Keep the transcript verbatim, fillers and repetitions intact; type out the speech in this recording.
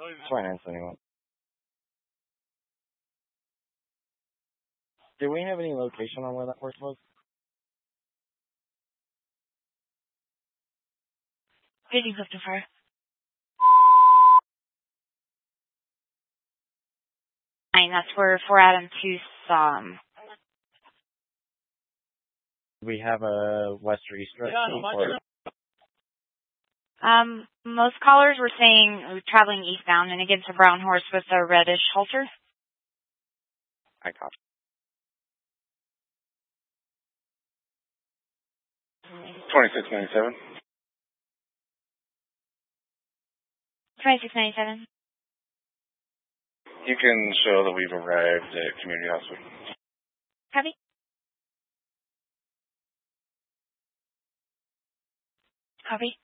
twenty-nine seventy-one. Do we have any location on where that horse was? fifty fifty-four. Nine, that's where four Adam two saw him. We have a west or east direction? Or... Um, most callers were saying traveling eastbound and against a brown horse with a reddish halter. I copy. twenty-six ninety-seven. twenty-six ninety-seven. You can show that we've arrived at Community Hospital. Copy. Copy.